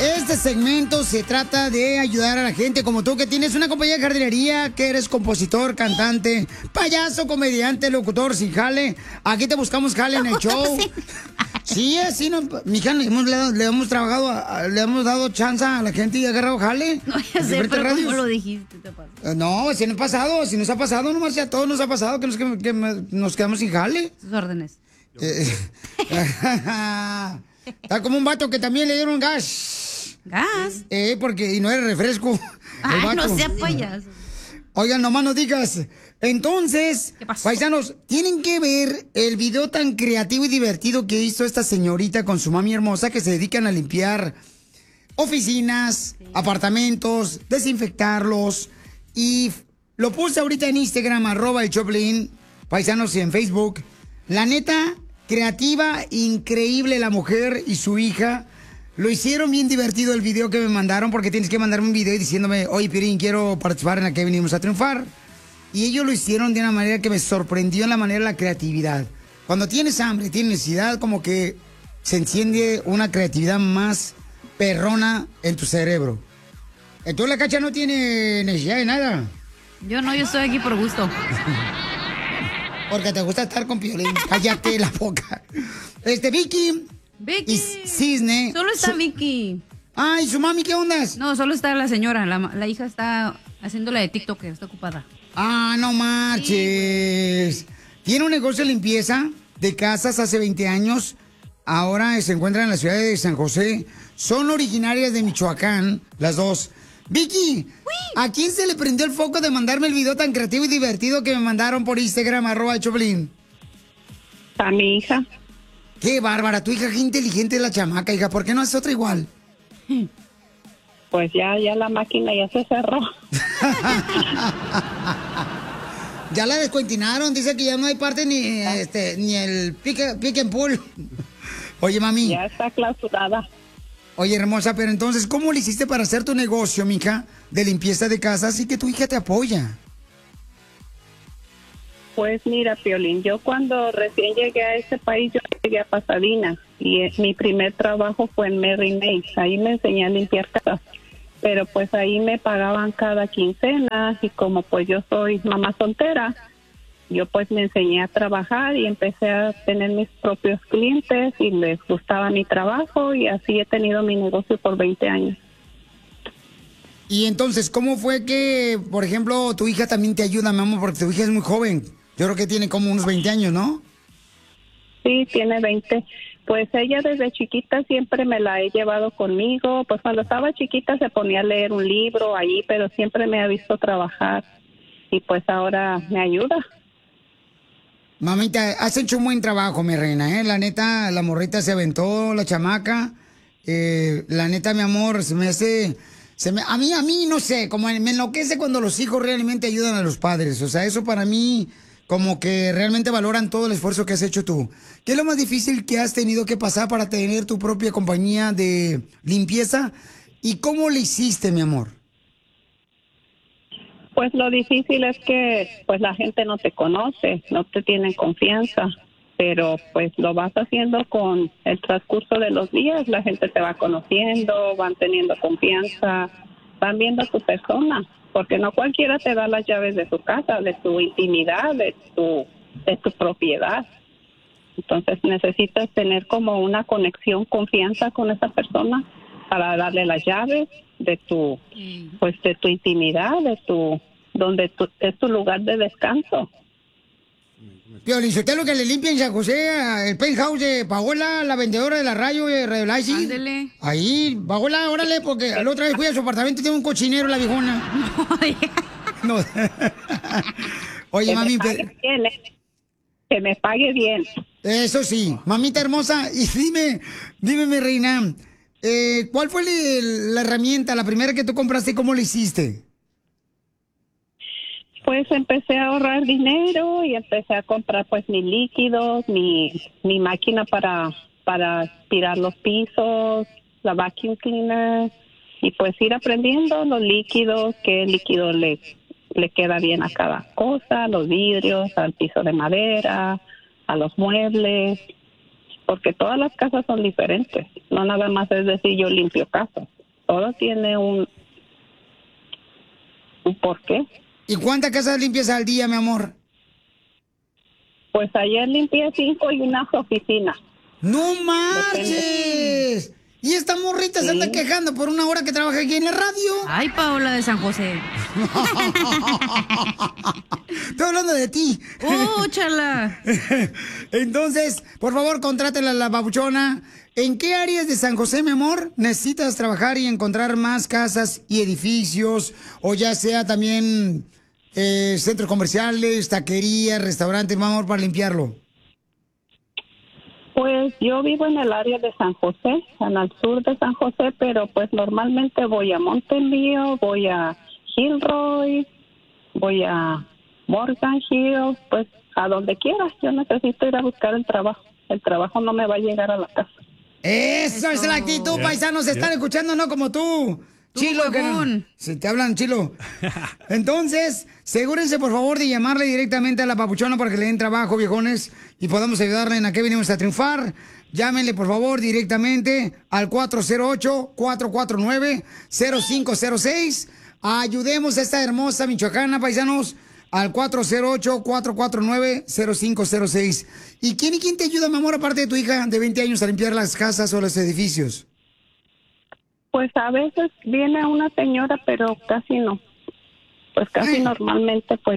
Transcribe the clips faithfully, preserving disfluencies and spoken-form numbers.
Este segmento se trata de ayudar a la gente como tú, que tienes una compañía de jardinería, que eres compositor, cantante, payaso, comediante, locutor, sin jale. Aquí te buscamos jale en el show. Sí, así, no, mija, le hemos, le hemos trabajado, a- le hemos dado chance a la gente y ha agarrado jale. No, ya sé, Diferentes pero radios. ¿cómo lo dijiste? Te pasó. Eh, No, si nos ha pasado, si nos ha pasado, nomás ya a todos nos ha pasado que nos, que, que nos quedamos sin jale. Sus órdenes. Eh, Está como un vato que también le dieron gas. ¿Gas? Eh, porque, y no era refresco. el Ay, no vato. sea payaso. Oigan, nomás no digas. Entonces, ¿Qué pasó? paisanos, tienen que ver el video tan creativo y divertido que hizo esta señorita con su mami hermosa, que se dedican a limpiar oficinas, apartamentos, desinfectarlos. Y f- lo puse ahorita en Instagram, arroba el Choplin, paisanos, y en Facebook. La neta, creativa, increíble la mujer y su hija. Lo hicieron bien divertido el video que me mandaron, porque tienes que mandarme un video diciéndome, oye, Piolín, quiero participar en la que venimos a triunfar. Y ellos lo hicieron de una manera que me sorprendió en la manera de la creatividad. Cuando tienes hambre, tienes necesidad, como que se enciende una creatividad más perrona en tu cerebro. Entonces la Cacha no tiene necesidad de nada, Yo no, yo estoy aquí por gusto. porque te gusta estar con Piolín. Cállate la boca. Este, Vicky Vicky. y Cisne. Solo está su- Vicky. Ay, ¿su mami qué ondas? No, solo está la señora. La, la hija está haciendo la de TikTok, que está ocupada. Ah, no marches. Tiene un negocio de limpieza de casas hace veinte años. Ahora se encuentra en la ciudad de San José. Son originarias de Michoacán, las dos. Vicky, ¿a quién se le prendió el foco de mandarme el video tan creativo y divertido que me mandaron por Instagram, arroba el Choplin? A mi hija. Qué bárbara, tu hija, qué inteligente es la chamaca, hija. ¿Por qué no haces otra igual? Pues ya, ya la máquina ya se cerró. Ya la descuentinaron, dice que ya no hay parte ni este ni el pick, pick and pull. Oye, mami. Ya está clausurada. Oye, hermosa, pero entonces, ¿cómo le hiciste para hacer tu negocio, mija, de limpieza de casas y que tu hija te apoya? Pues mira, Piolín, yo cuando recién llegué a este país, yo llegué a Pasadena y eh, mi primer trabajo fue en Mary May. Ahí me enseñé a limpiar casas, pero pues ahí me pagaban cada quincena y como pues yo soy mamá soltera, yo pues me enseñé a trabajar y empecé a tener mis propios clientes y les gustaba mi trabajo y así he tenido mi negocio por veinte años. Y entonces, ¿cómo fue que, por ejemplo, tu hija también te ayuda, mi amor? Porque tu hija es muy joven. Yo creo que tiene como unos veinte años, ¿no? Sí, tiene veinte. Pues ella desde chiquita siempre me la he llevado conmigo. Pues cuando estaba chiquita se ponía a leer un libro ahí, pero siempre me ha visto trabajar. Y pues ahora me ayuda. Mamita, has hecho un buen trabajo, mi reina, ¿eh? La neta, la morrita se aventó, la chamaca. Eh, la neta, mi amor, se me hace... Se me, a mí, a mí, no sé, como me enloquece cuando los hijos realmente ayudan a los padres. O sea, eso para mí, como que realmente valoran todo el esfuerzo que has hecho tú. ¿Qué es lo más difícil que has tenido que pasar para tener tu propia compañía de limpieza? ¿Y cómo le hiciste, mi amor? Pues lo difícil es que pues la gente no te conoce, no te tiene confianza. Pero pues lo vas haciendo con el transcurso de los días, la gente te va conociendo, van teniendo confianza, van viendo tu persona, porque no cualquiera te da las llaves de tu casa, de tu intimidad, de tu, de tu propiedad. Entonces necesitas tener como una conexión, confianza con esa persona para darle las llaves de tu, pues de tu intimidad, de tu, donde tu, es tu lugar de descanso. Piolín, ¿usted lo que le limpia en San José, el penthouse de Paola, la vendedora de la radio de Radio Live? Ándele. Ahí, Paola, órale, porque la otra vez fui a su apartamento y tiene un cochinero la viejona. No. Oye, Que mami, me pague pe- bien, ¿eh? Que me pague bien. eso sí, mamita hermosa, y dime, dime, mi reina, eh, ¿cuál fue el- la herramienta, la primera que tú compraste y cómo lo hiciste? Pues empecé a ahorrar dinero y empecé a comprar pues mis líquidos, mi, mi máquina para, para aspirar los pisos, la vacuum cleaner y pues ir aprendiendo los líquidos, qué líquido le, le queda bien a cada cosa, los vidrios, al piso de madera, a los muebles porque todas las casas son diferentes. No nada más es decir yo limpio casas. Todo tiene un, un porqué. ¿Y cuántas casas limpias al día, mi amor? Pues ayer limpié cinco y una oficina. ¡No marches! Y esta morrita sí se anda quejando por una hora que trabaja aquí en la radio. Ay, Paola de San José. Estoy hablando de ti. ¡Oh, chala! Entonces, por favor, contrátela a la babuchona. ¿En qué áreas de San José, mi amor, necesitas trabajar y encontrar más casas y edificios? O ya sea también eh, centros comerciales, taquerías, restaurantes, mi amor, para limpiarlo. Pues yo vivo en el área de San José, en el sur de San José, pero pues normalmente voy a Mountain View, voy a Gilroy, voy a Morgan Hill, pues a donde quieras. Yo necesito ir a buscar el trabajo. El trabajo no me va a llegar a la casa. Eso, Eso. es la actitud, yeah. paisanos. Se yeah. están escuchando, no como tú. tú chilo, que no, si te hablan chilo. Entonces, asegúrense por favor de llamarle directamente a la papuchona para que le den trabajo, viejones, y podamos ayudarle en a qué venimos a triunfar. Llámenle por favor directamente al cuatro cero ocho, cuatro cuatro nueve, cero cinco cero seis. Ayudemos a esta hermosa michoacana, paisanos, al cuatro cero ocho, cuatro cuatro nueve, cero cinco cero seis. ¿Y quién y quién te ayuda, mi amor, aparte de tu hija de veinte años, a limpiar las casas o los edificios? Pues a veces viene una señora, pero casi no. Pues casi Ay. normalmente, pues.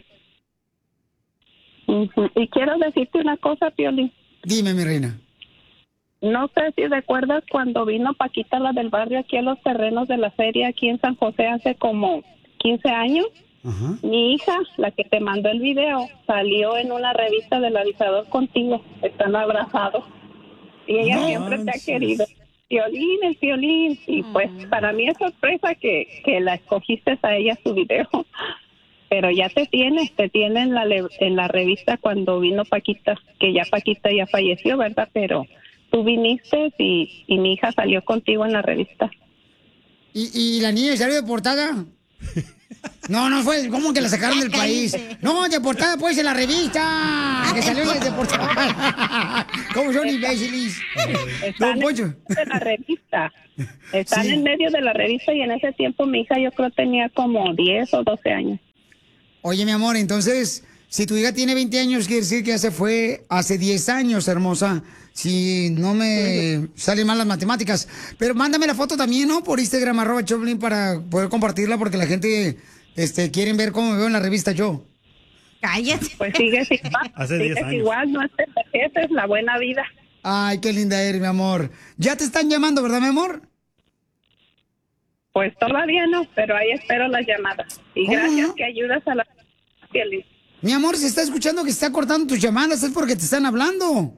Uh-huh. Y quiero decirte una cosa, Piolín. Dime, mi reina. No sé si recuerdas cuando vino Paquita, la del barrio, aquí a los terrenos de la feria, aquí en San José, hace como quince años. Uh-huh. Mi hija, la que te mandó el video, salió en una revista del avisador contigo. Están abrazados. Y ella no, siempre te ha querido. Piolín, el Piolín. Y pues uh-huh. para mí es sorpresa que, que la escogiste a ella su video. Pero ya te tiene, te tiene en la, en la revista cuando vino Paquita, que ya Paquita ya falleció, ¿verdad? Pero tú viniste y, y mi hija salió contigo en la revista. ¿Y, y la niña salió de portada? No, no fue, ¿cómo que la sacaron del país? No, de portada pues en la revista, que salió de portada. ¿Cómo son imbéciles? Están en medio de la revista. Están sí. en medio de la revista y en ese tiempo mi hija yo creo tenía como diez o doce años. Oye, mi amor, entonces, si tu hija tiene veinte años, quiere decir que ya se fue hace diez años, hermosa. Si no me salen mal las matemáticas. Pero mándame la foto también, ¿no? Por Instagram, arroba Choplin, para poder compartirla, porque la gente este, quiere ver cómo me veo en la revista yo. Cállate. Pues sigues igual. Hace sigues años. igual, no estés esa es la buena vida. Ay, qué linda eres, mi amor. Ya te están llamando, ¿verdad, mi amor? Pues todavía no, pero ahí espero las llamadas. Y gracias no? que ayudas a la feliz. Mi amor, se está escuchando que se está cortando tus llamadas, es porque te están hablando.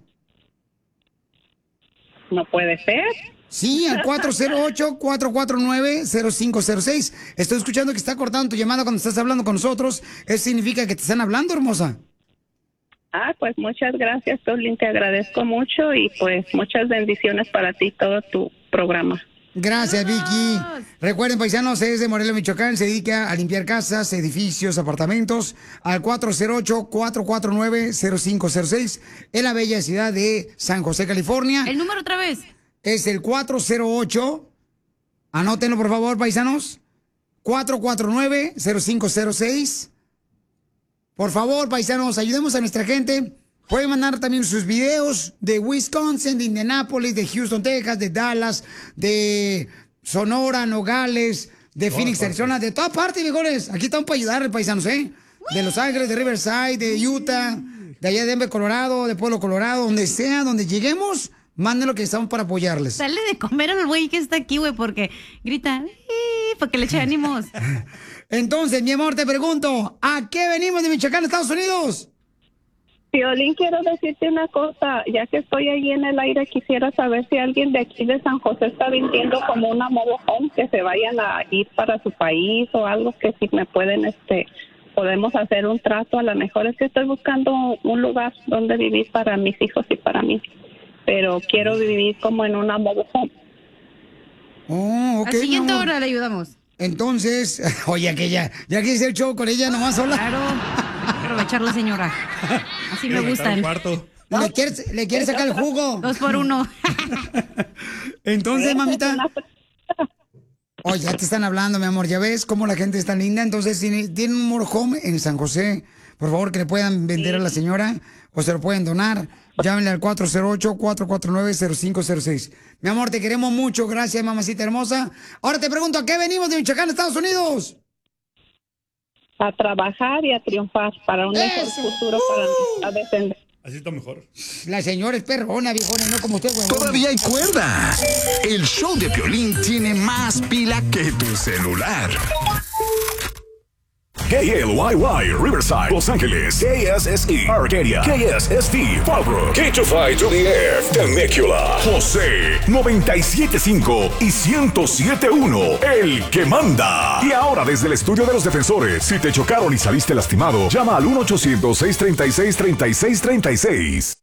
No puede ser. Sí, al cuatro cero ocho, cuatro cuatro nueve, cero cinco cero seis. Estoy escuchando que está cortando tu llamada cuando estás hablando con nosotros. Eso significa que te están hablando, hermosa. Ah, pues muchas gracias, Piolín, te agradezco mucho y pues muchas bendiciones para ti, todo tu programa. Gracias, Vicky. Recuerden, paisanos, es de Morelia, Michoacán, se dedica a limpiar casas, edificios, apartamentos, al cuatro cero ocho, cuatro cuatro nueve, cero cinco cero seis, en la bella ciudad de San José, California. ¿El número otra vez? Es el cuatro cero ocho, anótenlo por favor, paisanos, cuatro cuatro nueve, cero cinco cero seis. Por favor, paisanos, ayudemos a nuestra gente. Pueden mandar también sus videos de Wisconsin, de Indianápolis, de Houston, Texas, de Dallas, de Sonora, Nogales, de Phoenix, Arizona, de toda parte, mejores. Aquí estamos para ayudar, paisanos, ¿eh? De Los Ángeles, de Riverside, de Utah, de allá de Denver, Colorado, de Pueblo, Colorado, donde sea, donde lleguemos, manden lo que estamos para apoyarles. Dale de comer al güey que está aquí, güey, porque grita, para que le eche ánimos. Entonces, mi amor, te pregunto, ¿a qué venimos de Michoacán, Estados Unidos? Piolín, quiero decirte una cosa, ya que estoy ahí en el aire, quisiera saber si alguien de aquí de San José está vendiendo como una mobile home, que se vayan a ir para su país o algo, que si me pueden, este, podemos hacer un trato. A lo mejor es que estoy buscando un lugar donde vivir para mis hijos y para mí, pero quiero vivir como en una mobile home. Oh, ok. A la siguiente hora le ayudamos. Entonces, oye, que ya, ya que hice el show con ella nomás sola. Claro. Aprovechar la señora. Así me gustan. ¿Le quieres, ¿Le quieres sacar el jugo? Dos por uno. Entonces, mamita. Oh, ya te están hablando, mi amor. Ya ves cómo la gente está linda. Entonces, si tienen un motorhome en San José, por favor, que le puedan vender sí. a la señora o se lo pueden donar. Llámenle al cuatro cero ocho, cuatro cuatro nueve, cero cinco cero seis. Mi amor, te queremos mucho. Gracias, mamacita hermosa. Ahora te pregunto, ¿a qué venimos de Michoacán, Estados Unidos? A trabajar y a triunfar para un mejor futuro uh. para nuestra descendencia. Así está mejor. La señora es perrona, viejona, no como usted, huevón. Todavía hay cuerda. El show de Piolín tiene más pila que tu celular. K L Y Y, Riverside, Los Ángeles. K S S E, Arcadia. K S S T, Fallbrook. K two five W F, Temecula. José, noventa y siete punto cinco y ciento siete punto uno, el que manda. Y ahora desde el estudio de los defensores, si te chocaron y saliste lastimado, llama al uno ochocientos, seiscientos treinta y seis, treinta y seis treinta y seis.